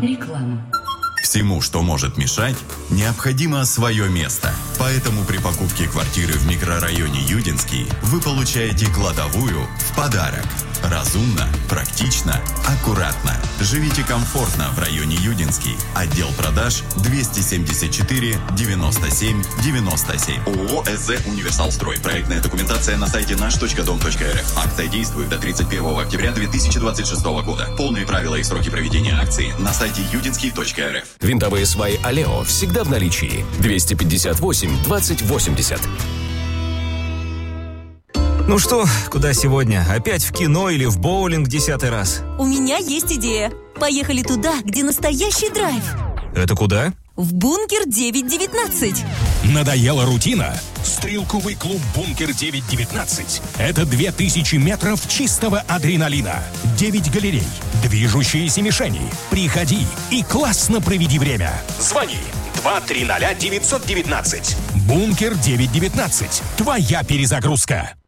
Реклама. Всему, что может мешать, необходимо свое место. Поэтому при покупке квартиры в микрорайоне Юдинский вы получаете кладовую в подарок. Разумно, практично, аккуратно. Живите комфортно в районе Юдинский. Отдел продаж 274 97 97. ООО «СЗ Универсалстрой». Проектная документация на сайте наш.дом.рф. Акция действует до 31 октября 2026 года. Полные правила и сроки проведения акции на сайте юдинский.рф. Винтовые сваи «Алео» всегда в наличии. 258 20 80. Ну что, куда сегодня? Опять в кино или в боулинг 10-й раз? У меня есть идея. Поехали туда, где настоящий драйв. Это куда? В «Бункер 919». Надоела рутина? Стрелковый клуб «Бункер-919» — это 2000 метров чистого адреналина, 9 галерей, движущиеся мишени. Приходи и классно проведи время. Звони 230-919. «Бункер-919». Твоя перезагрузка.